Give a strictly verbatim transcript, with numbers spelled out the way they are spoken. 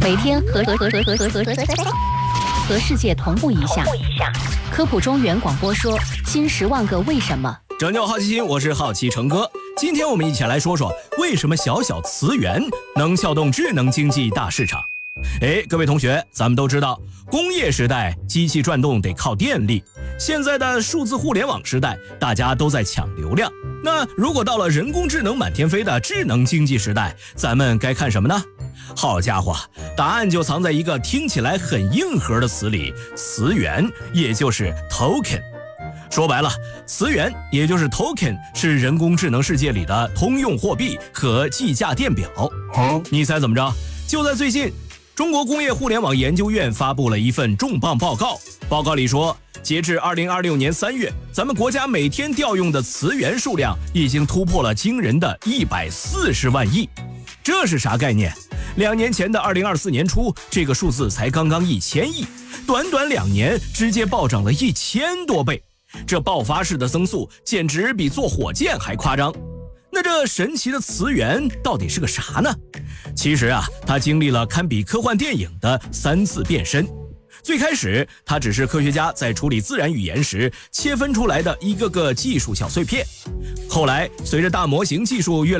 每天和和和和和和和和和世界同步一下。科普中原广播说新十万个为什么。 拯救好奇心，我是好奇成哥。今天我们一起来说说为什么小小磁源能撬动智能经济大市场。哎，各位同学，咱们都知道，工业时代机器转动得靠电力，现在的数字互联网时代，大家都在抢流量。那如果到了人工智能满天飞的智能经济时代，咱们该看什么呢？好家伙，答案就藏在一个听起来很硬核的词里，磁源，也就是 token。说白了，磁源也就是 token 是人工智能世界里的通用货币和计价电表。你猜怎么着？就在最近，中国工业互联网研究院发布了一份重磅报告。报告里说，截至二零二六年三月，咱们国家每天调用的磁源数量已经突破了惊人的一百四十万亿。这是啥概念？两年前的二零二四年初，这个数字才刚刚一千亿，短短两年直接暴涨了一千多倍。这爆发式的增速简直比坐火箭还夸张。那这神奇的磁源到底是个啥呢？其实啊，它经历了堪比科幻电影的三次变身。最开始，它只是科学家在处理自然语言时切分出来的一个个技术小碎片。后来，随着大模型技术越